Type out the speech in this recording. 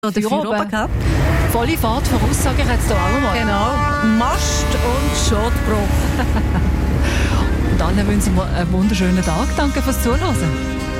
Oder für oben, gell? Volle Fahrt voraus, sage ich jetzt hier auch mal. Genau. Mast und Schotbruch. Und dann wünschen wir einen wunderschönen Tag. Danke fürs Zuhören.